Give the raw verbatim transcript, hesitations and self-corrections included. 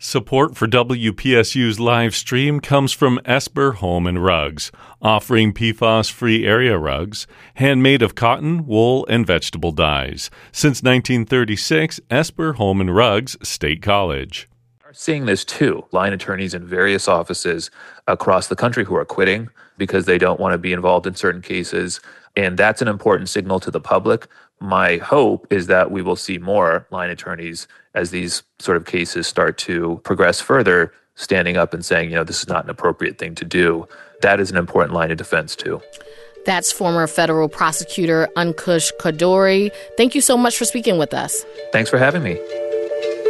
Support for W P S U's live stream comes from Esper Home and Rugs, offering P FAS-free area rugs, handmade of cotton, wool, and vegetable dyes. Since nineteen thirty-six, Esper Home and Rugs, State College. We're seeing this too. Line attorneys in various offices across the country who are quitting because they don't want to be involved in certain cases. And that's an important signal to the public. My hope is that we will see more line attorneys as these sort of cases start to progress further, standing up and saying, you know, this is not an appropriate thing to do. That is an important line of defense, too. That's former federal prosecutor Ankush Khardori. Thank you so much for speaking with us. Thanks for having me.